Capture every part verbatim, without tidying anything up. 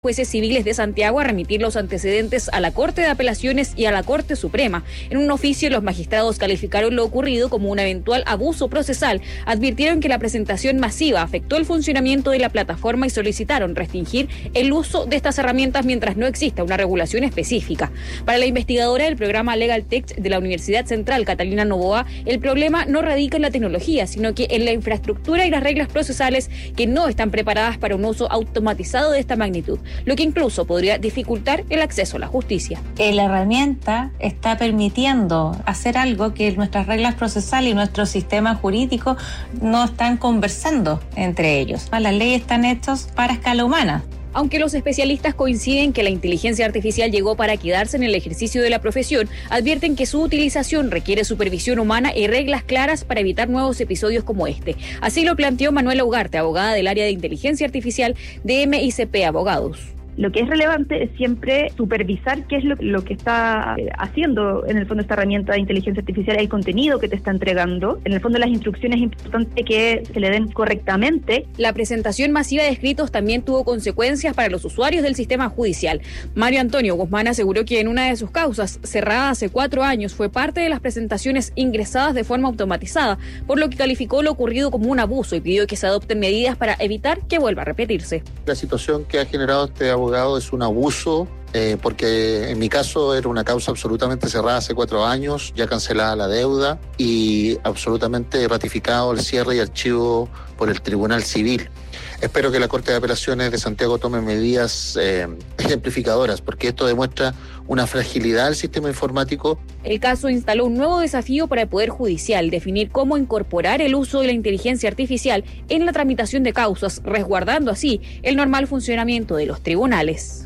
jueces civiles de Santiago a remitir los antecedentes a la Corte de Apelaciones y a la Corte Suprema. En un oficio, los magistrados calificaron lo ocurrido como un eventual abuso procesal, advirtieron que la presentación masiva afectó el funcionamiento de la plataforma y solicitaron restringir el uso de estas herramientas mientras no exista una regulación específica. Para la investigadora del programa Legal Tech de la Universidad Central, Catalina Novoa, el problema no radica en la tecnología, sino que en la infraestructura y las reglas procesales que no están preparadas para un uso automatizado de esta magnitud, lo que incluso podría dificultar el acceso a la justicia. La herramienta está permitiendo hacer algo que nuestras reglas procesales y nuestro sistema jurídico no están conversando entre ellos. Las leyes están hechas para escala humana. Aunque los especialistas coinciden que la inteligencia artificial llegó para quedarse en el ejercicio de la profesión, advierten que su utilización requiere supervisión humana y reglas claras para evitar nuevos episodios como este. Así lo planteó Manuela Ugarte, abogada del área de inteligencia artificial de M I C P Abogados. Lo que es relevante es siempre supervisar qué es lo, lo que está haciendo en el fondo esta herramienta de inteligencia artificial, el contenido que te está entregando. En el fondo las instrucciones es importante que se le den correctamente. La presentación masiva de escritos también tuvo consecuencias para los usuarios del sistema judicial. Mario Antonio Guzmán aseguró que en una de sus causas, cerrada hace cuatro años, fue parte de las presentaciones ingresadas de forma automatizada, por lo que calificó lo ocurrido como un abuso y pidió que se adopten medidas para evitar que vuelva a repetirse. La situación que ha generado este abogado es un abuso, eh, porque en mi caso era una causa absolutamente cerrada hace cuatro años, ya cancelada la deuda y absolutamente ratificado el cierre y archivo por el Tribunal Civil. Espero que la Corte de Apelaciones de Santiago tome medidas eh, ejemplificadoras, porque esto demuestra una fragilidad del sistema informático. El caso instaló un nuevo desafío para el Poder Judicial, definir cómo incorporar el uso de la inteligencia artificial en la tramitación de causas, resguardando así el normal funcionamiento de los tribunales.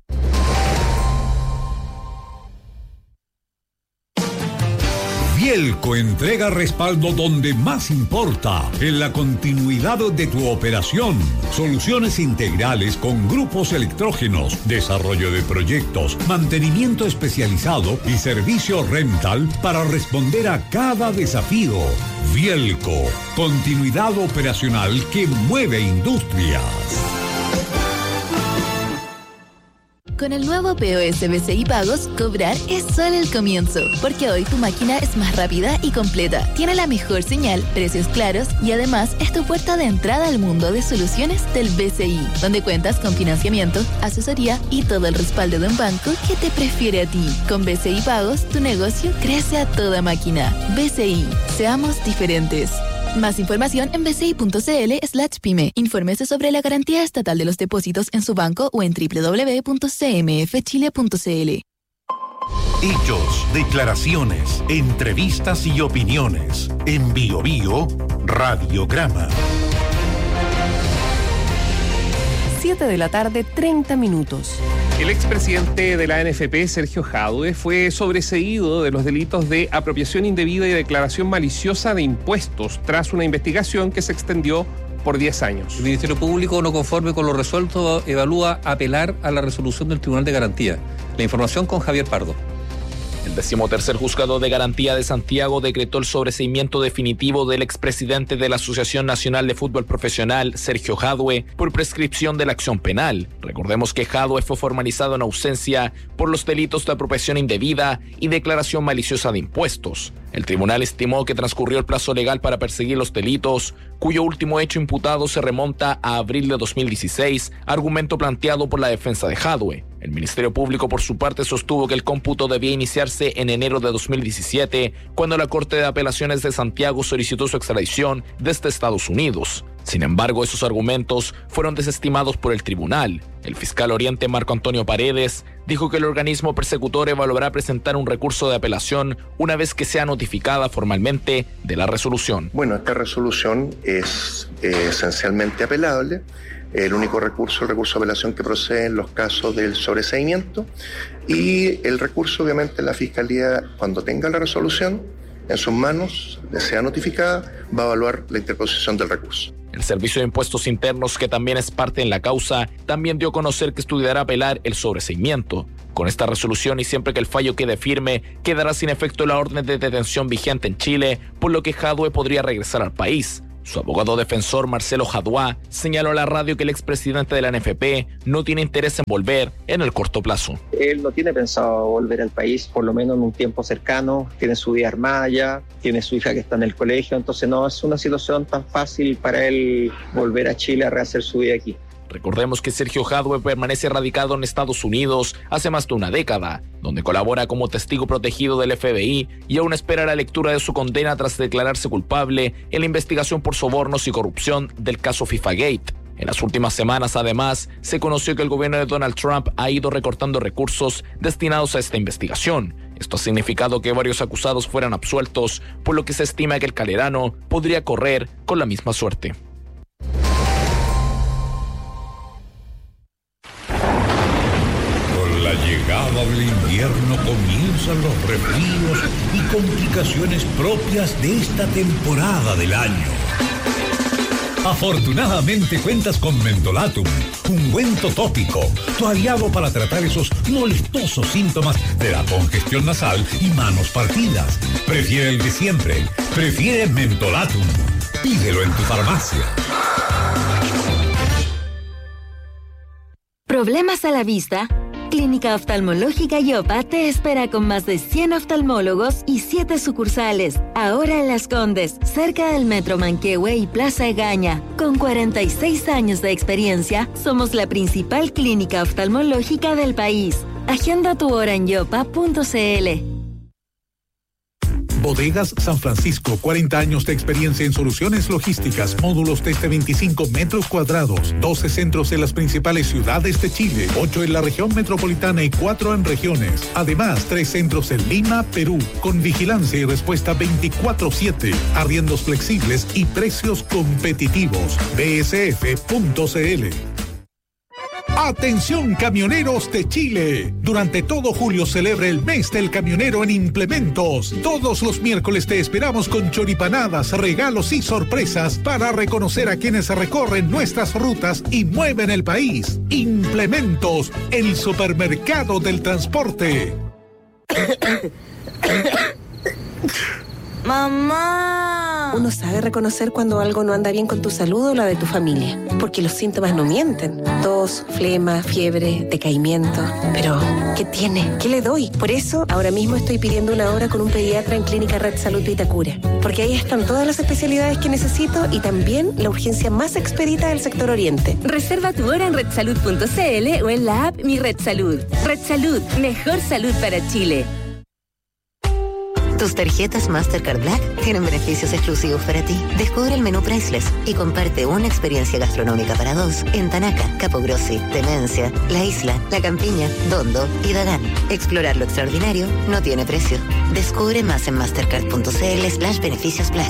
Vielco entrega respaldo donde más importa, en la continuidad de tu operación. Soluciones integrales con grupos electrógenos, desarrollo de proyectos, mantenimiento especializado y servicio rental para responder a cada desafío. Vielco, continuidad operacional que mueve industrias. Con el nuevo P O S B C I Pagos, cobrar es solo el comienzo, porque hoy tu máquina es más rápida y completa, tiene la mejor señal, precios claros y además es tu puerta de entrada al mundo de soluciones del B C I, donde cuentas con financiamiento, asesoría y todo el respaldo de un banco que te prefiere a ti. Con B C I Pagos, tu negocio crece a toda máquina. B C I, seamos diferentes. Más información en bci.cl slash pyme. Infórmese sobre la garantía estatal de los depósitos en su banco o en doble u doble u doble u punto c m f chile punto c l. Hechos, declaraciones, entrevistas y opiniones. En Bio Bio, Radiograma. siete de la tarde, treinta minutos. El expresidente de la A N F P, Sergio Jadue, fue sobreseído de los delitos de apropiación indebida y declaración maliciosa de impuestos tras una investigación que se extendió por diez años. El Ministerio Público, no conforme con lo resuelto, evalúa apelar a la resolución del Tribunal de Garantía. La información con Javier Pardo. El decimotercer Juzgado de Garantía de Santiago decretó el sobreseimiento definitivo del expresidente de la Asociación Nacional de Fútbol Profesional, Sergio Jadue, por prescripción de la acción penal. Recordemos que Jadue fue formalizado en ausencia por los delitos de apropiación indebida y declaración maliciosa de impuestos. El tribunal estimó que transcurrió el plazo legal para perseguir los delitos, cuyo último hecho imputado se remonta a abril de dos mil dieciséis, argumento planteado por la defensa de Jadue. El Ministerio Público, por su parte, sostuvo que el cómputo debía iniciarse en enero de dos mil diecisiete, cuando la Corte de Apelaciones de Santiago solicitó su extradición desde Estados Unidos. Sin embargo, esos argumentos fueron desestimados por el tribunal. El fiscal oriente Marco Antonio Paredes dijo que el organismo persecutor evaluará presentar un recurso de apelación una vez que sea notificada formalmente de la resolución. Bueno, esta resolución es eh, esencialmente apelable. El único recurso, el recurso de apelación que procede en los casos del sobreseimiento, y el recurso, obviamente, la Fiscalía, cuando tenga la resolución en sus manos, sea notificada, va a evaluar la interposición del recurso. El Servicio de Impuestos Internos, que también es parte en la causa, también dio a conocer que estudiará apelar el sobreseimiento. Con esta resolución y siempre que el fallo quede firme, quedará sin efecto la orden de detención vigente en Chile, por lo que Jadue podría regresar al país. Su abogado defensor, Marcelo Jadua, señaló a la radio que el expresidente de la N F P no tiene interés en volver en el corto plazo. Él no tiene pensado volver al país, por lo menos en un tiempo cercano. Tiene su vida armada ya, tiene su hija que está en el colegio, entonces no es una situación tan fácil para él volver a Chile a rehacer su vida aquí. Recordemos que Sergio Jadue permanece radicado en Estados Unidos hace más de una década, donde colabora como testigo protegido del F B I y aún espera la lectura de su condena tras declararse culpable en la investigación por sobornos y corrupción del caso FIFAgate. En las últimas semanas, además, se conoció que el gobierno de Donald Trump ha ido recortando recursos destinados a esta investigación. Esto ha significado que varios acusados fueran absueltos, por lo que se estima que el Calerano podría correr con la misma suerte. Con la llegada del invierno comienzan los resfríos y complicaciones propias de esta temporada del año. Afortunadamente cuentas con Mentolatum, ungüento tópico, tu aliado para tratar esos molestosos síntomas de la congestión nasal y manos partidas. Prefiere el de siempre, prefiere Mentolatum. Pídelo en tu farmacia. ¿Problemas a la vista? Clínica Oftalmológica Yopa te espera con más de cien oftalmólogos y siete sucursales. Ahora en Las Condes, cerca del Metro Manquehue y Plaza Egaña. Con cuarenta y seis años de experiencia, somos la principal clínica oftalmológica del país. Agenda tu hora en yopa punto c l. Bodegas San Francisco, cuarenta años de experiencia en soluciones logísticas, módulos desde veinticinco metros cuadrados, doce centros en las principales ciudades de Chile, ocho en la región metropolitana y cuatro en regiones. Además, tres centros en Lima, Perú, con vigilancia y respuesta veinticuatro siete, arriendos flexibles y precios competitivos. b s f punto c l. Atención camioneros de Chile. Durante todo julio celebra el mes del camionero en Implementos. Todos los miércoles te esperamos con choripanadas, regalos y sorpresas para reconocer a quienes recorren nuestras rutas y mueven el país. Implementos, el supermercado del transporte. ¡Mamá! Uno sabe reconocer cuando algo no anda bien con tu salud o la de tu familia, porque los síntomas no mienten. Tos, flema, fiebre, decaimiento. Pero, ¿qué tiene? ¿Qué le doy? Por eso, ahora mismo estoy pidiendo una hora con un pediatra en Clínica Red Salud Vitacura, porque ahí están todas las especialidades que necesito y también la urgencia más expedita del sector oriente. Reserva tu hora en red salud punto c l o en la app Mi Red Salud. Red Salud, mejor salud para Chile. Tus tarjetas Mastercard Black tienen beneficios exclusivos para ti. Descubre el menú Priceless y comparte una experiencia gastronómica para dos en Tanaca, Capogrossi, Temencia, La Isla, La Campiña, Dondo y Dagán. Explorar lo extraordinario no tiene precio. Descubre más en mastercard punto c l slash beneficios black.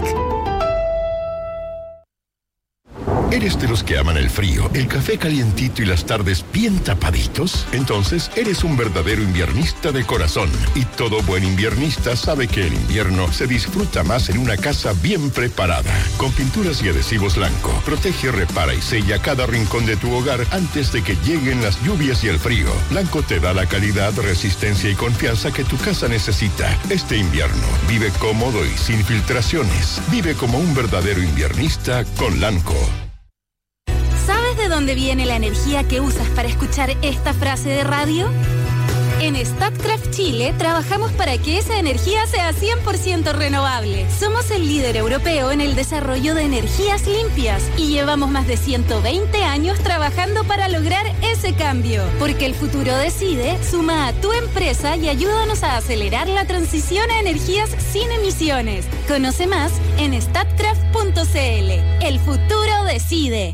¿Eres de los que aman el frío, el café calientito y las tardes bien tapaditos? Entonces, eres un verdadero inviernista de corazón. Y todo buen inviernista sabe que el invierno se disfruta más en una casa bien preparada. Con pinturas y adhesivos Lanco, protege, repara y sella cada rincón de tu hogar antes de que lleguen las lluvias y el frío. Lanco te da la calidad, resistencia y confianza que tu casa necesita. Este invierno, vive cómodo y sin filtraciones. Vive como un verdadero inviernista con Lanco. ¿Sabes de dónde viene la energía que usas para escuchar esta frase de radio? En Statkraft Chile trabajamos para que esa energía sea cien por ciento renovable. Somos el líder europeo en el desarrollo de energías limpias y llevamos más de ciento veinte años trabajando para lograr ese cambio. Porque el futuro decide, suma a tu empresa y ayúdanos a acelerar la transición a energías sin emisiones. Conoce más en statkraft punto c l. El futuro decide.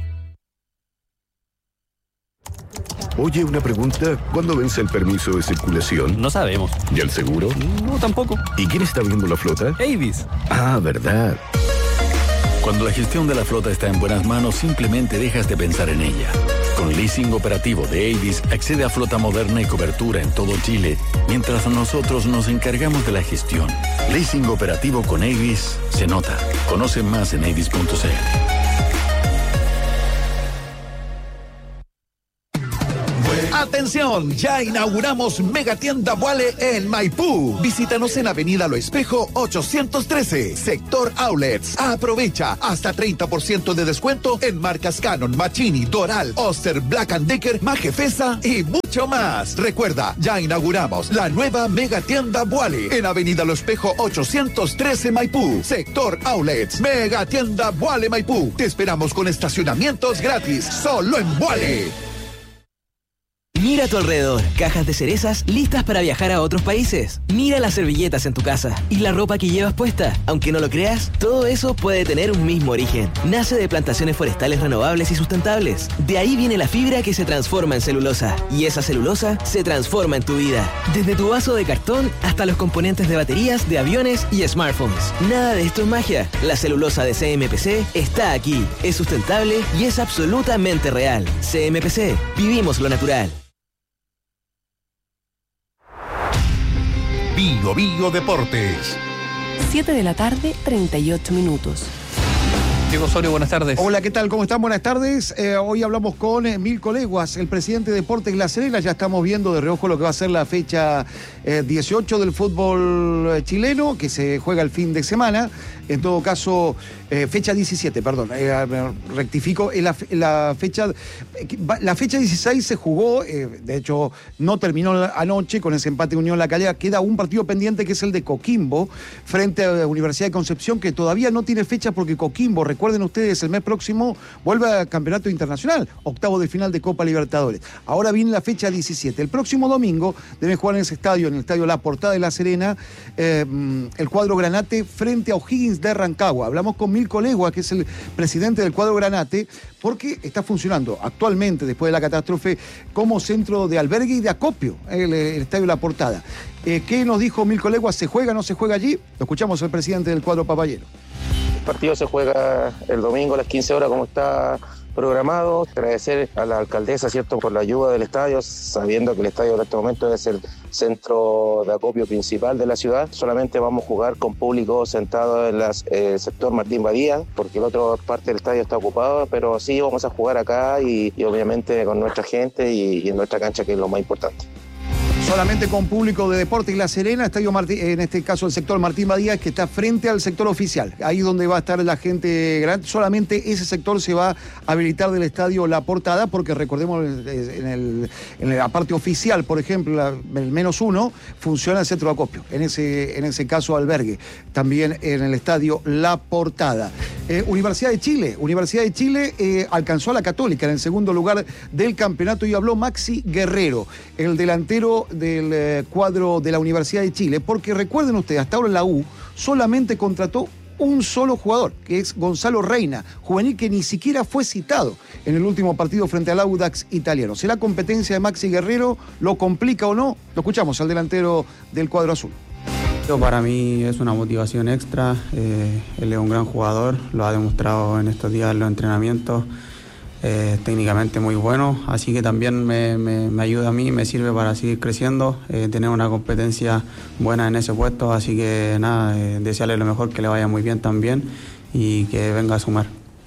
Oye, una pregunta. ¿Cuándo vence el permiso de circulación? No sabemos. ¿Y el seguro? No, tampoco. ¿Y quién está viendo la flota? Avis. Ah, verdad. Cuando la gestión de la flota está en buenas manos, simplemente dejas de pensar en ella. Con leasing operativo de Avis, accede a flota moderna y cobertura en todo Chile, mientras nosotros nos encargamos de la gestión. Leasing operativo con Avis se nota. Conoce más en avis punto c l. ¡Atención! Ya inauguramos Megatienda Boale en Maipú. Visítanos en Avenida Lo Espejo ochocientos trece, Sector Outlets. Aprovecha hasta treinta por ciento de descuento en marcas Canon, Machini, Doral, Oster, Black and Decker, Majefesa y mucho más. Recuerda, ya inauguramos la nueva Megatienda Boale en Avenida Lo Espejo ochocientos trece, Maipú, Sector Outlets. Megatienda Boale Maipú. Te esperamos con estacionamientos gratis, solo en Boale. Mira a tu alrededor, cajas de cerezas listas para viajar a otros países. Mira las servilletas en tu casa y la ropa que llevas puesta. Aunque no lo creas, todo eso puede tener un mismo origen. Nace de plantaciones forestales renovables y sustentables. De ahí viene la fibra que se transforma en celulosa. Y esa celulosa se transforma en tu vida. Desde tu vaso de cartón hasta los componentes de baterías, de aviones y smartphones. Nada de esto es magia. La celulosa de C M P C está aquí. Es sustentable y es absolutamente real. C M P C. Vivimos lo natural. Bio Bio Deportes. siete de la tarde, treinta y ocho minutos. Diego Osorio, buenas tardes. Hola, ¿qué tal? ¿Cómo están? Buenas tardes. Eh, hoy hablamos con eh, Milko Leguas, el presidente de Deportes La Serena. Ya estamos viendo de reojo lo que va a ser la fecha eh, dieciocho del fútbol chileno, que se juega el fin de semana. En todo caso, eh, fecha diecisiete, perdón, eh, rectifico, eh, la, la, fecha, eh, la fecha dieciséis se jugó, eh, de hecho no terminó anoche con ese empate Unión La Calera. Queda un partido pendiente que es el de Coquimbo frente a la Universidad de Concepción, que todavía no tiene fecha porque Coquimbo, recuerden ustedes, el mes próximo vuelve al campeonato internacional, octavo de final de Copa Libertadores. Ahora viene la fecha diecisiete. El próximo domingo deben jugar en ese estadio, en el estadio La Portada de La Serena, eh, el cuadro Granate frente a O'Higgins de Rancagua. Hablamos con Milko Leguas, que es el presidente del cuadro Granate, porque está funcionando actualmente, después de la catástrofe, como centro de albergue y de acopio, el, el estadio La Portada. Eh, ¿Qué nos dijo Milko Leguas? ¿Se juega o no se juega allí? Lo escuchamos al presidente del cuadro papayero. El partido se juega el domingo a las quince horas como está programado. Agradecer a la alcaldesa, ¿cierto?, por la ayuda del estadio, sabiendo que el estadio en este momento es el centro de acopio principal de la ciudad. Solamente vamos a jugar con público sentado en el eh, sector Martín Badía, porque la otra parte del estadio está ocupada, pero sí vamos a jugar acá y, y obviamente con nuestra gente y, y en nuestra cancha, que es lo más importante. Solamente con público de Deportes La Serena, estadio Martín, en este caso el sector Martín Badía, que está frente al sector oficial. Ahí donde va a estar la gente grande. Solamente ese sector se va a habilitar del estadio La Portada, porque recordemos, en, el, en la parte oficial, por ejemplo, la, el menos uno, funciona el centro de acopio. En ese, en ese caso, albergue. También en el estadio La Portada. Eh, Universidad de Chile. Universidad de Chile eh, alcanzó a la Católica en el segundo lugar del campeonato y habló Maxi Guerrero, el delantero del eh, cuadro de la Universidad de Chile, porque recuerden ustedes, hasta ahora la U solamente contrató un solo jugador, que es Gonzalo Reina, juvenil que ni siquiera fue citado en el último partido frente al Audax italiano. ¿Será competencia de Maxi Guerrero? ¿Lo complica o no? Lo escuchamos al delantero del cuadro azul. Para mí es una motivación extra, eh, él es un gran jugador, lo ha demostrado en estos días en los entrenamientos. Eh, técnicamente muy bueno, así que también me, me, me ayuda a mí, me sirve para seguir creciendo, eh, tener una competencia buena en ese puesto, así que nada, eh, desearle lo mejor, que le vaya muy bien también y que venga a sumar.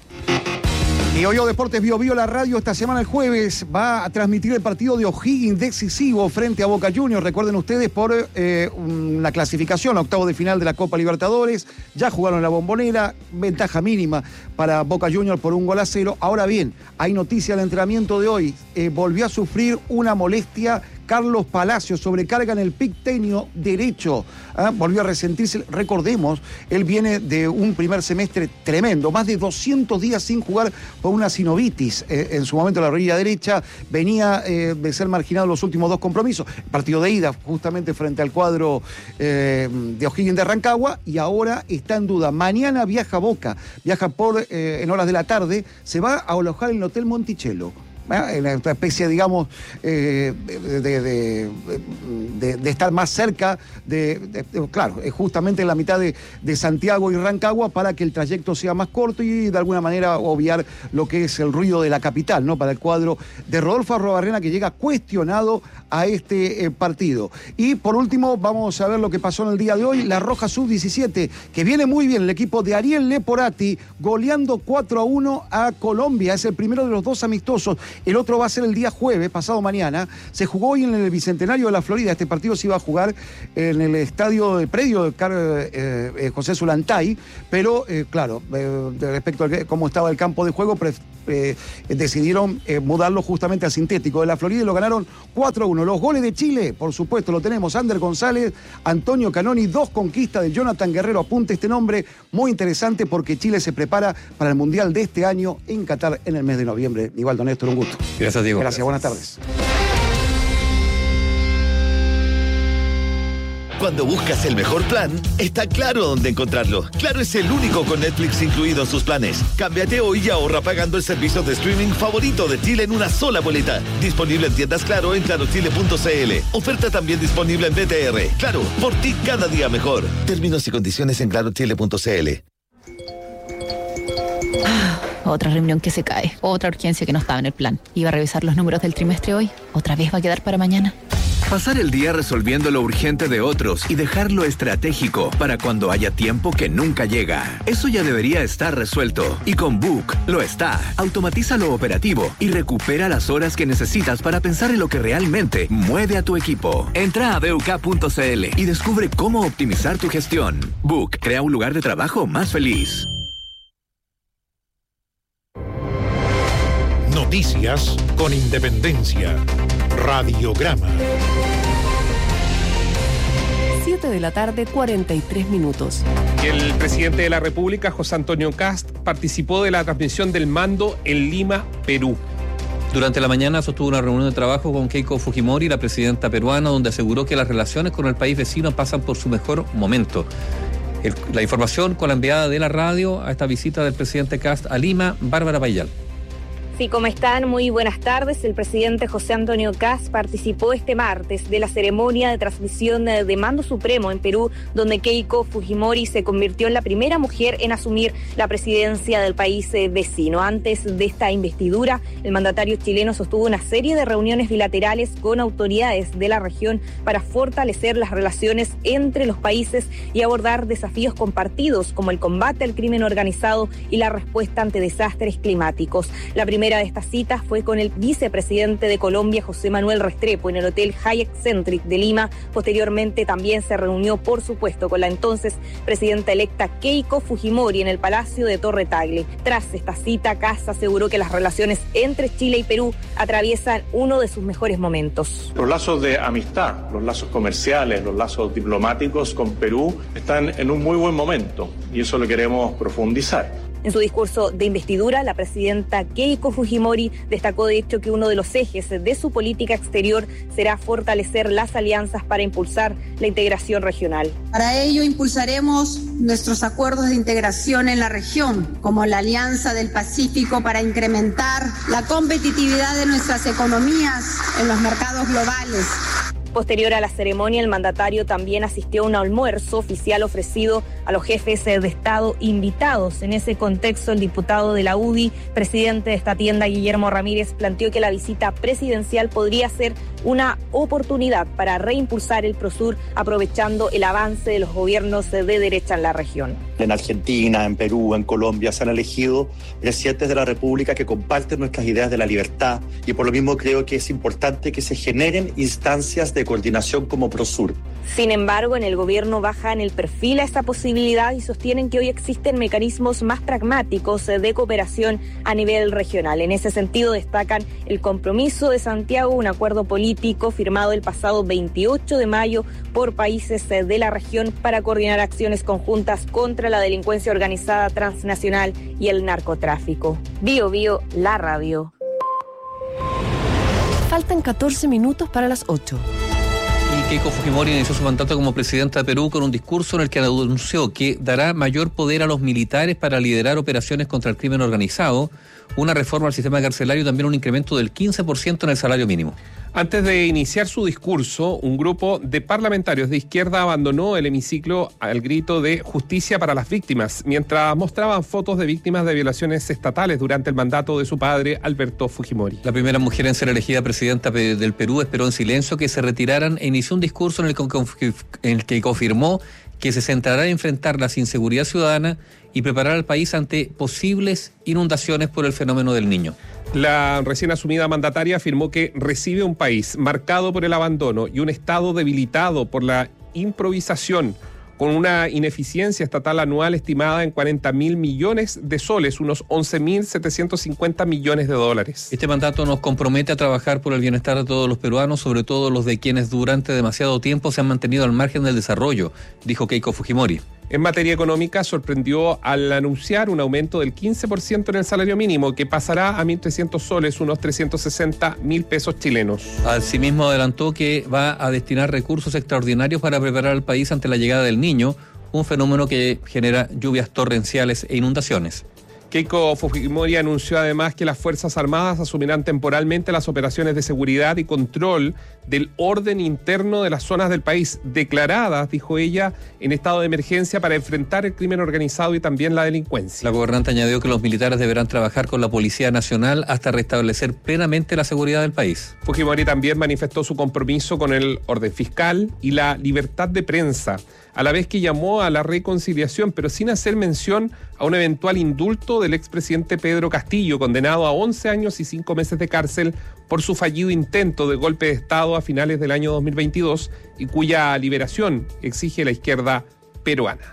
Y hoy Deportes Bio Bio, la radio, esta semana el jueves va a transmitir el partido de O'Higgins decisivo frente a Boca Juniors. Recuerden ustedes, por eh, una clasificación a octavo de final de la Copa Libertadores. Ya jugaron la Bombonera, ventaja mínima para Boca Juniors por un gol a cero. Ahora bien, hay noticia del entrenamiento de hoy. Eh, volvió a sufrir una molestia Carlos Palacios, sobrecarga en el pictenio derecho, ¿eh? Volvió a resentirse. Recordemos, él viene de un primer semestre tremendo, más de doscientos días sin jugar por una sinovitis, eh, en su momento la rodilla derecha, venía eh, de ser marginado los últimos dos compromisos, partido de ida justamente frente al cuadro eh, de O'Higgins de Rancagua, y ahora está en duda. Mañana viaja a Boca, viaja por eh, en horas de la tarde, se va a alojar en el Hotel Monticello. ¿Eh? En esta especie, digamos, eh, de, de, de, de, de estar más cerca, de, de, de, claro, es justamente en la mitad de, de Santiago y Rancagua, para que el trayecto sea más corto y de alguna manera obviar lo que es el ruido de la capital, ¿no? Para el cuadro de Rodolfo Arruabarrena, que llega cuestionado a este eh, partido. Y por último, vamos a ver lo que pasó en el día de hoy. La Roja sub diecisiete, que viene muy bien, el equipo de Ariel Leporati, goleando cuatro a uno a Colombia. Es el primero de los dos amistosos. El otro va a ser el día jueves, pasado mañana. Se jugó hoy en el Bicentenario de la Florida. Este partido se iba a jugar en el estadio de predio de Car eh, eh, José Zulantay, pero eh, claro, eh, respecto a cómo estaba el campo de juego, pre Eh, decidieron eh, mudarlo justamente al sintético de la Florida y lo ganaron cuatro a uno. Los goles de Chile, por supuesto, lo tenemos. Ander González, Antonio Canoni, dos conquistas de Jonathan Guerrero. Apunte este nombre, muy interesante porque Chile se prepara para el Mundial de este año en Qatar en el mes de noviembre. Igual, don Néstor, un gusto. Gracias, Diego. Gracias, buenas tardes. Cuando buscas el mejor plan, está Claro dónde encontrarlo. Claro es el único con Netflix incluido en sus planes. Cámbiate hoy y ahorra pagando el servicio de streaming favorito de Chile en una sola boleta. Disponible en tiendas Claro en claro chile punto c l. Oferta también disponible en B T R. Claro, por ti cada día mejor. Términos y condiciones en claro chile punto c l. Ah, otra reunión que se cae. Otra urgencia que no estaba en el plan. Iba a revisar los números del trimestre hoy. ¿Otra vez va a quedar para mañana? Pasar el día resolviendo lo urgente de otros y dejar lo estratégico para cuando haya tiempo que nunca llega. Eso ya debería estar resuelto. Y con Book lo está. Automatiza lo operativo y recupera las horas que necesitas para pensar en lo que realmente mueve a tu equipo. Entra a b u k punto c l y descubre cómo optimizar tu gestión. Book crea un lugar de trabajo más feliz. Noticias con independencia. Radiograma. siete de la tarde, cuarenta y tres minutos. El presidente de la República, José Antonio Kast, participó de la transmisión del mando en Lima, Perú. Durante la mañana sostuvo una reunión de trabajo con Keiko Fujimori, la presidenta peruana, donde aseguró que las relaciones con el país vecino pasan por su mejor momento. El, la información con la enviada de la radio a esta visita del presidente Kast a Lima, Bárbara Payal. Sí, ¿cómo están? Muy buenas tardes. El presidente José Antonio Kast participó este martes de la ceremonia de transmisión de mando supremo en Perú, donde Keiko Fujimori se convirtió en la primera mujer en asumir la presidencia del país vecino. Antes de esta investidura, el mandatario chileno sostuvo una serie de reuniones bilaterales con autoridades de la región para fortalecer las relaciones entre los países y abordar desafíos compartidos como el combate al crimen organizado y la respuesta ante desastres climáticos. La primera de estas citas fue con el vicepresidente de Colombia, José Manuel Restrepo, en el Hotel Hyatt Centric de Lima. Posteriormente también se reunió, por supuesto, con la entonces presidenta electa Keiko Fujimori en el Palacio de Torre Tagle. Tras esta cita, Kast aseguró que las relaciones entre Chile y Perú atraviesan uno de sus mejores momentos. Los lazos de amistad, los lazos comerciales, los lazos diplomáticos con Perú están en un muy buen momento y eso lo queremos profundizar. En su discurso de investidura, la presidenta Keiko Fujimori destacó de hecho que uno de los ejes de su política exterior será fortalecer las alianzas para impulsar la integración regional. Para ello impulsaremos nuestros acuerdos de integración en la región, como la Alianza del Pacífico para incrementar la competitividad de nuestras economías en los mercados globales. Posterior a la ceremonia, el mandatario también asistió a un almuerzo oficial ofrecido a los jefes de Estado invitados. En ese contexto, el diputado de la U D I, presidente de esta tienda, Guillermo Ramírez, planteó que la visita presidencial podría ser una oportunidad para reimpulsar el Prosur, aprovechando el avance de los gobiernos de derecha en la región. En Argentina, en Perú, en Colombia se han elegido presidentes de la República que comparten nuestras ideas de la libertad y por lo mismo creo que es importante que se generen instancias de coordinación como Prosur. Sin embargo, en el gobierno bajan el perfil a esta posibilidad y sostienen que hoy existen mecanismos más pragmáticos de cooperación a nivel regional. En ese sentido, destacan el compromiso de Santiago, un acuerdo político firmado el pasado veintiocho de mayo por países de la región para coordinar acciones conjuntas contra la delincuencia organizada transnacional y el narcotráfico. Bio Bio, la radio. Faltan catorce minutos para las ocho. Y Keiko Fujimori inició su mandato como presidenta de Perú con un discurso en el que anunció que dará mayor poder a los militares para liderar operaciones contra el crimen organizado, una reforma al sistema carcelario y también un incremento del quince por ciento en el salario mínimo. Antes de iniciar su discurso, un grupo de parlamentarios de izquierda abandonó el hemiciclo al grito de justicia para las víctimas, mientras mostraban fotos de víctimas de violaciones estatales durante el mandato de su padre, Alberto Fujimori. La primera mujer en ser elegida presidenta del Perú esperó en silencio que se retiraran e inició un discurso en el que, en el que confirmó que se centrará en enfrentar la inseguridad ciudadana y preparar al país ante posibles inundaciones por el fenómeno del Niño. La recién asumida mandataria afirmó que recibe un país marcado por el abandono y un Estado debilitado por la improvisación, con una ineficiencia estatal anual estimada en cuarenta mil millones de soles, unos once mil setecientos cincuenta millones de dólares. Este mandato nos compromete a trabajar por el bienestar de todos los peruanos, sobre todo los de quienes durante demasiado tiempo se han mantenido al margen del desarrollo, dijo Keiko Fujimori. En materia económica, sorprendió al anunciar un aumento del quince por ciento en el salario mínimo, que pasará a mil trescientos soles, unos trescientos sesenta mil pesos chilenos. Asimismo, adelantó que va a destinar recursos extraordinarios para preparar al país ante la llegada del Niño, un fenómeno que genera lluvias torrenciales e inundaciones. Keiko Fujimori anunció además que las Fuerzas Armadas asumirán temporalmente las operaciones de seguridad y control del orden interno de las zonas del país, declaradas, dijo ella, en estado de emergencia para enfrentar el crimen organizado y también la delincuencia. La gobernante añadió que los militares deberán trabajar con la Policía Nacional hasta restablecer plenamente la seguridad del país. Fujimori también manifestó su compromiso con el orden fiscal y la libertad de prensa, a la vez que llamó a la reconciliación, pero sin hacer mención a un eventual indulto del expresidente Pedro Castillo, condenado a once años y cinco meses de cárcel por su fallido intento de golpe de Estado a finales del año dos mil veintidós y cuya liberación exige la izquierda peruana.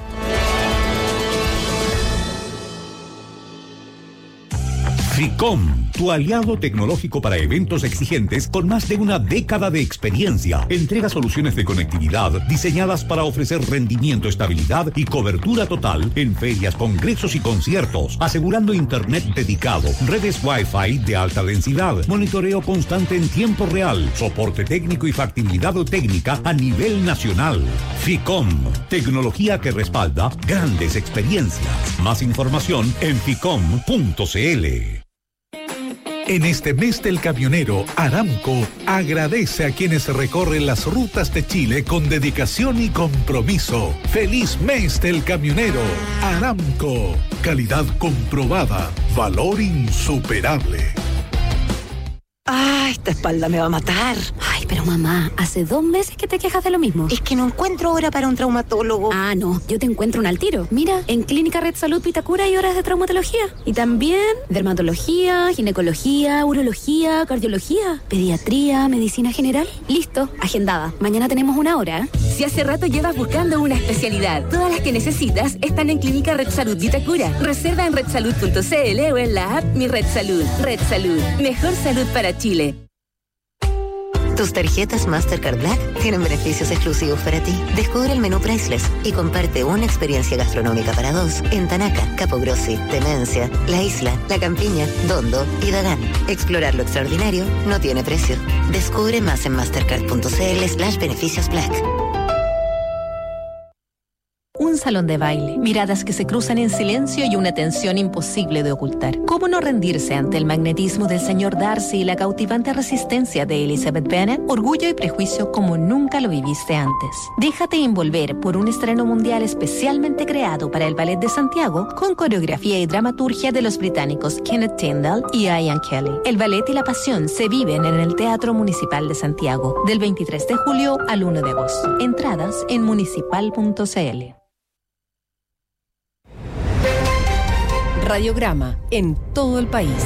FICOM, tu aliado tecnológico para eventos exigentes con más de una década de experiencia. Entrega soluciones de conectividad diseñadas para ofrecer rendimiento, estabilidad y cobertura total en ferias, congresos y conciertos, asegurando internet dedicado, redes Wi-Fi de alta densidad, monitoreo constante en tiempo real, soporte técnico y factibilidad técnica a nivel nacional. FICOM, tecnología que respalda grandes experiencias. Más información en ficom punto cl. En este mes del camionero, Aramco agradece a quienes recorren las rutas de Chile con dedicación y compromiso. ¡Feliz mes del camionero! Aramco, calidad comprobada, valor insuperable. ¡Ah, esta espalda me va a matar! Ay, pero mamá, hace dos meses que te quejas de lo mismo. Es que no encuentro hora para un traumatólogo. Ah, no, yo te encuentro un al tiro. Mira, en Clínica Red Salud Vitacura hay horas de traumatología. Y también dermatología, ginecología, urología, cardiología, pediatría, medicina general. Listo, agendada. Mañana tenemos una hora. Si hace rato llevas buscando una especialidad, todas las que necesitas están en Clínica Red Salud Vitacura. Reserva en red salud punto cl o en la app Mi Red Salud. Red Salud, mejor salud para Chile. Tus tarjetas Mastercard Black tienen beneficios exclusivos para ti. Descubre el menú Priceless y comparte una experiencia gastronómica para dos en Tanaca, Capo Grossi, Temencia, La Isla, La Campiña, Dondo y Dagán. Explorar lo extraordinario no tiene precio. Descubre más en mastercard punto cl slash beneficios black. Un salón de baile, miradas que se cruzan en silencio y una tensión imposible de ocultar. ¿Cómo no rendirse ante el magnetismo del señor Darcy y la cautivante resistencia de Elizabeth Bennet? Orgullo y prejuicio como nunca lo viviste antes. Déjate envolver por un estreno mundial especialmente creado para el Ballet de Santiago, con coreografía y dramaturgia de los británicos Kenneth Tyndall y Ian Kelly. El ballet y la pasión se viven en el Teatro Municipal de Santiago, del veintitrés de julio al uno de agosto. Entradas en municipal punto cl. Radiograma en todo el país.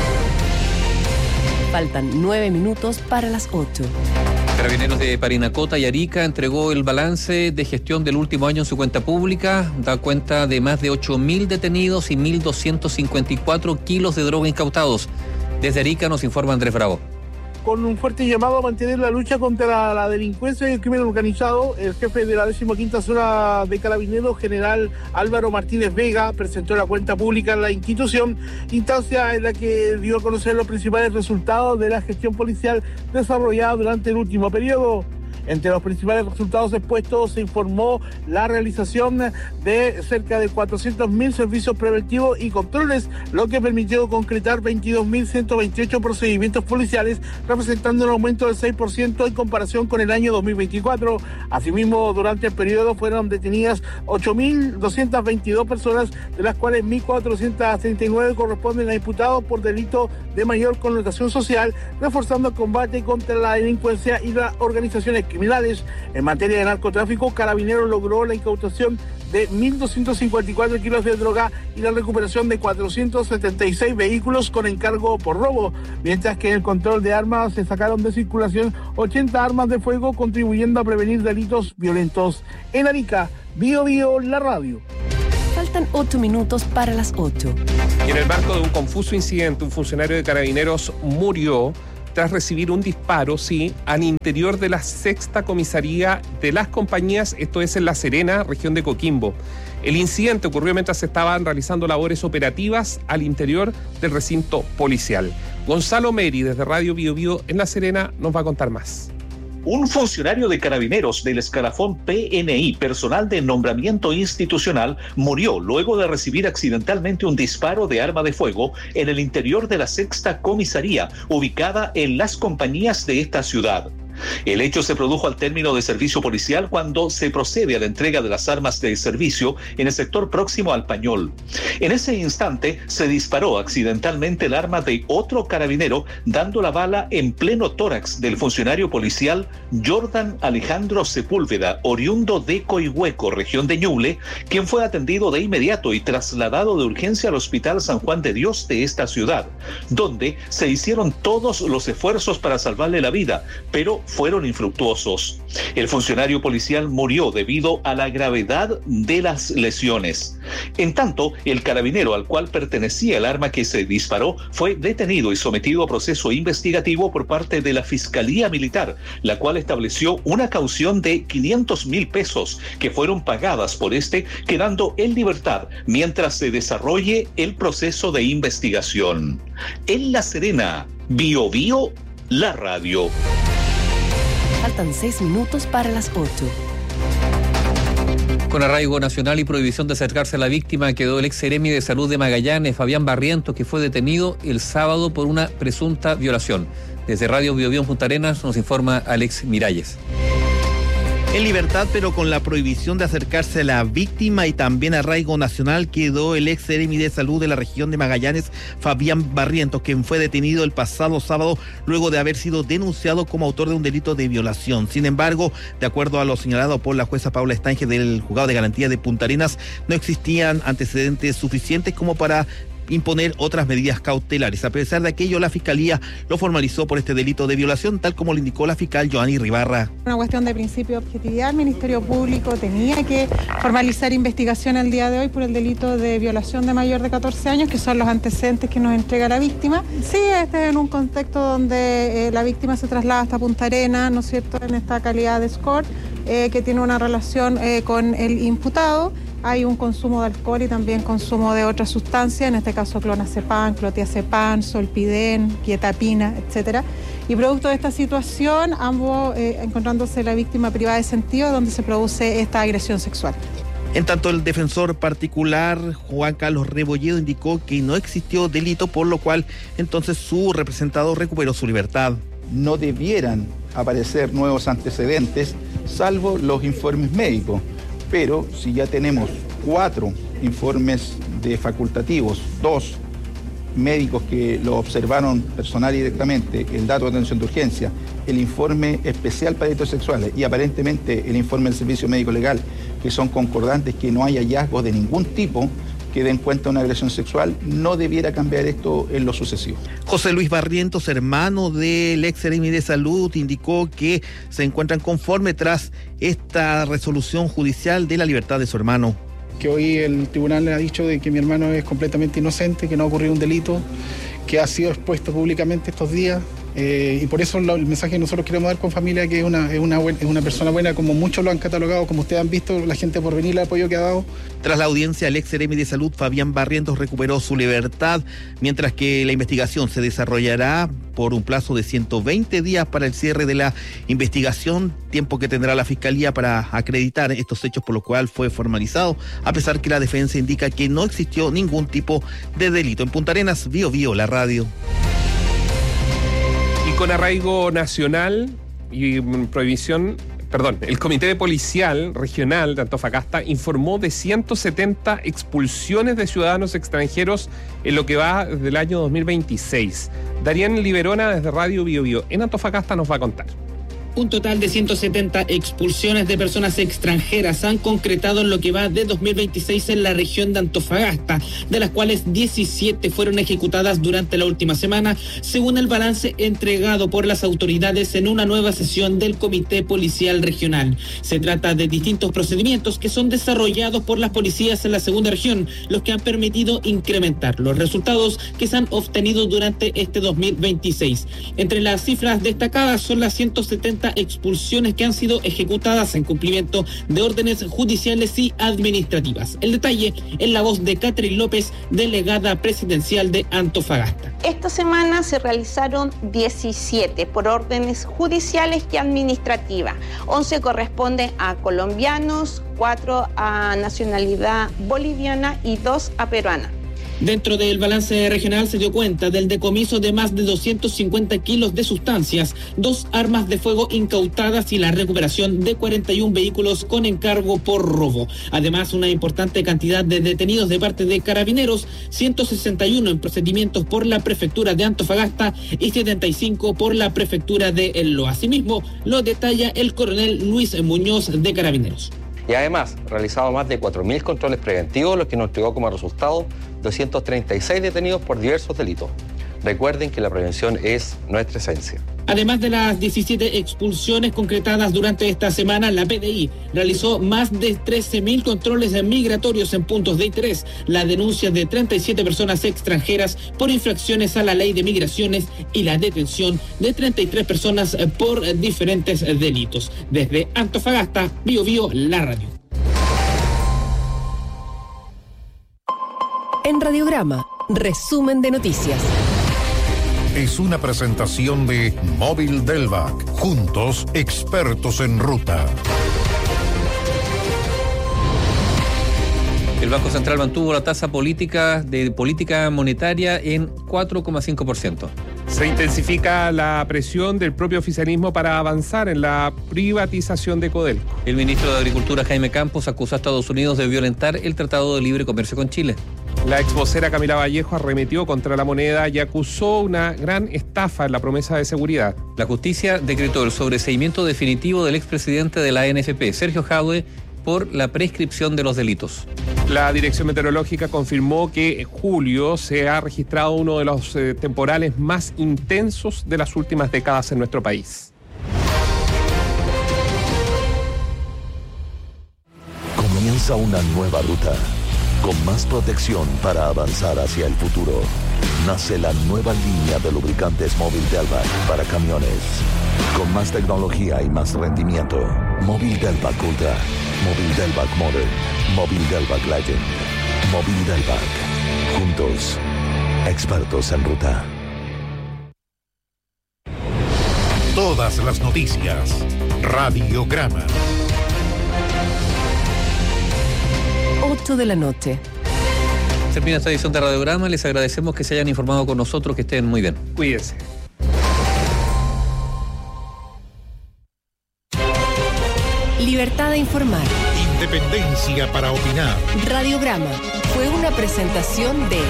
Faltan nueve minutos para las ocho. Carabineros de Parinacota y Arica entregó el balance de gestión del último año en su cuenta pública. Da cuenta de más de ocho mil detenidos y mil doscientos cincuenta y cuatro kilos de droga incautados. Desde Arica nos informa Andrés Bravo. Con un fuerte llamado a mantener la lucha contra la, la delincuencia y el crimen organizado, el jefe de la decimoquinta zona de Carabineros, general Álvaro Martínez Vega, presentó la cuenta pública en la institución, instancia en la que dio a conocer los principales resultados de la gestión policial desarrollada durante el último periodo. Entre los principales resultados expuestos se informó la realización de cerca de cuatrocientos mil servicios preventivos y controles, lo que permitió concretar veintidós mil ciento veintiocho procedimientos policiales, representando un aumento del seis por ciento en comparación con el año dos mil veinticuatro. Asimismo, durante el periodo fueron detenidas ocho mil doscientas veintidós personas, de las cuales mil cuatrocientas treinta y nueve corresponden a imputados por delitos de mayor connotación social, reforzando el combate contra la delincuencia y las organizaciones criminales. En materia de narcotráfico, Carabineros logró la incautación de mil doscientos cincuenta y cuatro kilos de droga y la recuperación de cuatrocientos setenta y seis vehículos con encargo por robo, mientras que en el control de armas se sacaron de circulación ochenta armas de fuego, contribuyendo a prevenir delitos violentos. En Arica, Bio Bio, la radio. Faltan ocho minutos para las ocho. Y en el marco de un confuso incidente, un funcionario de Carabineros murió tras recibir un disparo, sí, al interior de la sexta comisaría de las compañías, esto es en La Serena, región de Coquimbo. El incidente ocurrió mientras se estaban realizando labores operativas al interior del recinto policial. Gonzalo Meri, desde Radio Bio Bio en La Serena, nos va a contar más. Un funcionario de Carabineros del escalafón P N I, personal de nombramiento institucional, murió luego de recibir accidentalmente un disparo de arma de fuego en el interior de la sexta comisaría, ubicada en Las Compañías de esta ciudad. El hecho se produjo al término de servicio policial cuando se procede a la entrega de las armas de servicio en el sector próximo al Pañol. En ese instante se disparó accidentalmente el arma de otro carabinero, dando la bala en pleno tórax del funcionario policial Jordan Alejandro Sepúlveda, oriundo de Coihueco, región de Ñuble, quien fue atendido de inmediato y trasladado de urgencia al Hospital San Juan de Dios de esta ciudad, donde se hicieron todos los esfuerzos para salvarle la vida, pero fueron infructuosos. El funcionario policial murió debido a la gravedad de las lesiones. En tanto, el carabinero al cual pertenecía el arma que se disparó fue detenido y sometido a proceso investigativo por parte de la Fiscalía Militar, la cual estableció una caución de quinientos mil pesos que fueron pagadas por este, quedando en libertad mientras se desarrolle el proceso de investigación. En La Serena, Bio Bio, la radio. Faltan seis minutos para las ocho. Con arraigo nacional y prohibición de acercarse a la víctima, quedó el ex seremi de Salud de Magallanes, Fabián Barrientos, que fue detenido el sábado por una presunta violación. Desde Radio Bio Bio en Punta Arenas nos informa Alex Miralles. En libertad, pero con la prohibición de acercarse a la víctima y también arraigo nacional, quedó el ex seremi de Salud de la región de Magallanes, Fabián Barrientos, quien fue detenido el pasado sábado luego de haber sido denunciado como autor de un delito de violación. Sin embargo, de acuerdo a lo señalado por la jueza Paula Estange del Juzgado de Garantía de Punta Arenas, no existían antecedentes suficientes como para imponer otras medidas cautelares. A pesar de aquello, la Fiscalía lo formalizó por este delito de violación, tal como lo indicó la fiscal Joanny Ribarra. Una cuestión de principio de objetividad. El Ministerio Público tenía que formalizar investigación el día de hoy por el delito de violación de mayor de catorce años, que son los antecedentes que nos entrega la víctima. Sí, este es en un contexto donde eh, la víctima se traslada hasta Punta Arenas, ¿no es cierto?, en esta calidad de escort, eh, que tiene una relación eh, con el imputado. Hay un consumo de alcohol y también consumo de otras sustancias, en este caso clonazepam, clotiazepam, solpidem, quietapina, etcétera. Y producto de esta situación, ambos eh, encontrándose la víctima privada de sentido, donde se produce esta agresión sexual. En tanto, el defensor particular, Juan Carlos Rebolledo, indicó que no existió delito, por lo cual entonces su representado recuperó su libertad. No debieran aparecer nuevos antecedentes, salvo los informes médicos. Pero si ya tenemos cuatro informes de facultativos, dos médicos que lo observaron personal y directamente, el dato de atención de urgencia, el informe especial para delitos sexuales y aparentemente el informe del Servicio Médico Legal, que son concordantes, que no hay hallazgos de ningún tipo que den cuenta de una agresión sexual, no debiera cambiar esto en lo sucesivo. José Luis Barrientos, hermano del ex seremi de Salud, indicó que se encuentran conforme tras esta resolución judicial de la libertad de su hermano. Que hoy el tribunal le ha dicho de que mi hermano es completamente inocente, que no ha ocurrido un delito, que ha sido expuesto públicamente estos días. Eh, y por eso lo, el mensaje que nosotros queremos dar con familia, que es una, es, una buen, es una persona buena, como muchos lo han catalogado, como ustedes han visto, la gente por venir, el apoyo que ha dado. Tras la audiencia, el ex seremi de Salud, Fabián Barrientos, recuperó su libertad, mientras que la investigación se desarrollará por un plazo de ciento veinte días para el cierre de la investigación, tiempo que tendrá la Fiscalía para acreditar estos hechos, por lo cual fue formalizado, a pesar que la defensa indica que no existió ningún tipo de delito. En Punta Arenas, Bio Bio, la radio. Con arraigo nacional y prohibición, perdón, el Comité Policial Regional de Antofagasta informó de ciento setenta expulsiones de ciudadanos extranjeros en lo que va desde el año dos mil veintiséis. Darían Liberona, desde Radio Bio Bio en Antofagasta, nos va a contar. Un total de ciento setenta expulsiones de personas extranjeras han concretado en lo que va de dos mil veintiséis en la región de Antofagasta, de las cuales diecisiete fueron ejecutadas durante la última semana, según el balance entregado por las autoridades en una nueva sesión del Comité Policial Regional. Se trata de distintos procedimientos que son desarrollados por las policías en la segunda región, los que han permitido incrementar los resultados que se han obtenido durante este dos mil veintiséis. Entre las cifras destacadas son las ciento setenta expulsiones que han sido ejecutadas en cumplimiento de órdenes judiciales y administrativas. El detalle en la voz de Catherine López, delegada presidencial de Antofagasta. Esta semana se realizaron diecisiete por órdenes judiciales y administrativas. once corresponden a colombianos, cuatro a nacionalidad boliviana y dos a peruana. Dentro del balance regional se dio cuenta del decomiso de más de doscientos cincuenta kilos de sustancias, dos armas de fuego incautadas y la recuperación de cuarenta y un vehículos con encargo por robo. Además, una importante cantidad de detenidos de parte de carabineros, ciento sesenta y uno en procedimientos por la prefectura de Antofagasta y setenta y cinco por la prefectura de El Loa. Asimismo, lo detalla el coronel Luis Muñoz de Carabineros. Y además, realizado más de cuatro mil controles preventivos, lo que nos entregó como resultado doscientos treinta y seis detenidos por diversos delitos. Recuerden que la prevención es nuestra esencia. Además de las diecisiete expulsiones concretadas durante esta semana, la P D I realizó más de trece mil controles migratorios en puntos de interés, la denuncia de treinta y siete personas extranjeras por infracciones a la ley de migraciones y la detención de treinta y tres personas por diferentes delitos. Desde Antofagasta, Bio Bio, la radio. En Radiograma, resumen de noticias. Es una presentación de Móvil Delvac. Juntos, expertos en ruta. El Banco Central mantuvo la tasa política de política monetaria en cuatro coma cinco por ciento. Se intensifica la presión del propio oficialismo para avanzar en la privatización de Codelco. El ministro de Agricultura, Jaime Campos, acusó a Estados Unidos de violentar el Tratado de Libre Comercio con Chile. La exvocera Camila Vallejo arremetió contra la moneda y acusó una gran estafa en la promesa de seguridad. La justicia decretó el sobreseimiento definitivo del expresidente de la A N F P, Sergio Jadue, por la prescripción de los delitos. La Dirección Meteorológica confirmó que en julio se ha registrado uno de los eh, temporales más intensos de las últimas décadas en nuestro país. Comienza una nueva ruta, con más protección para avanzar hacia el futuro. Nace la nueva línea de lubricantes Móvil Delvac para camiones. Con más tecnología y más rendimiento. Móvil Delvac Ultra, Móvil Delvac Modern, Móvil Delvac Legend, Móvil Delvac. Juntos, expertos en ruta. Todas las noticias. Radiograma. ocho de la noche. Termina esta edición de Radiograma. Les agradecemos que se hayan informado con nosotros, que estén muy bien. Cuídense. Libertad de informar. Independencia para opinar. Radiograma fue una presentación de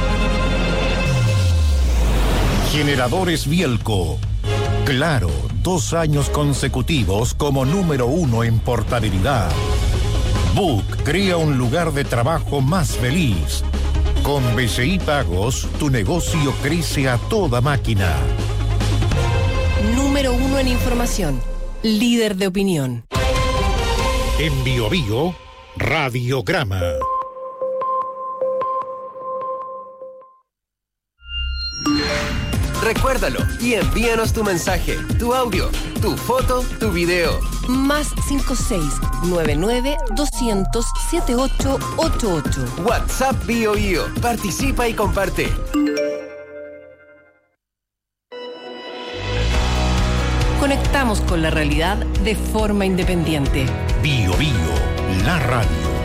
Generadores Bielco. Claro, dos años consecutivos como número uno en portabilidad. Book crea un lugar de trabajo más feliz. Con B C I Pagos, tu negocio crece a toda máquina. Número uno en información. Líder de opinión. En Bio Bio, Radiograma. Recuérdalo y envíanos tu mensaje, tu audio, tu foto, tu video. Más cinco seis nueve nueve dos cero cero siete ocho ocho ocho. WhatsApp Bio Bio. Participa y comparte. Conectamos con la realidad de forma independiente. Bio Bio, la radio.